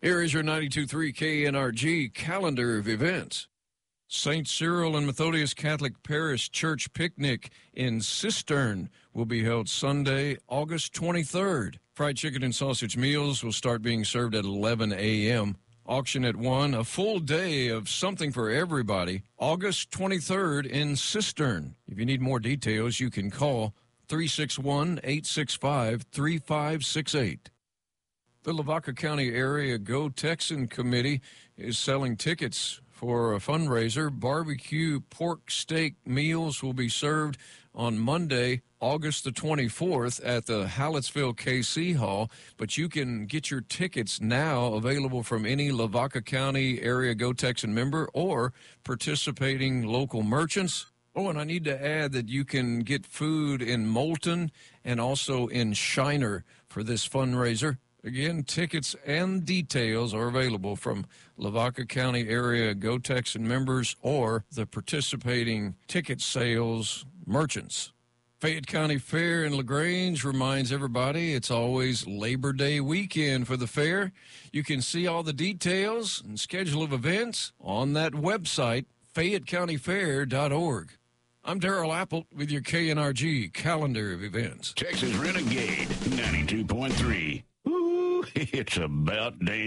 Here is your 92.3 KNRG calendar of events. St. Cyril and Methodius Catholic Parish Church Picnic in Cistern will be held Sunday, August 23rd. Fried chicken and sausage meals will start being served at 11 a.m. Auction at 1, a full day of something for everybody, August 23rd in Cistern. If you need more details, you can call 361-865-3568. The Lavaca County Area Go Texan Committee is selling tickets for a fundraiser. Barbecue pork steak meals will be served on Monday, August the 24th at the Hallettsville KC Hall, but you can get your tickets now available from any Lavaca County Area Go Texan member or participating local merchants. Oh, and I need to add that you can get food in Moulton and also in Shiner for this fundraiser. Again, tickets and details are available from Lavaca County Area Go Texan members or the participating ticket sales merchants. Fayette County Fair in LaGrange reminds everybody it's always Labor Day weekend for the fair. You can see all the details and schedule of events on that website, FayetteCountyFair.org. I'm Darrell Apple with your KNRG calendar of events. Texas Renegade 92.3. Ooh, it's about day.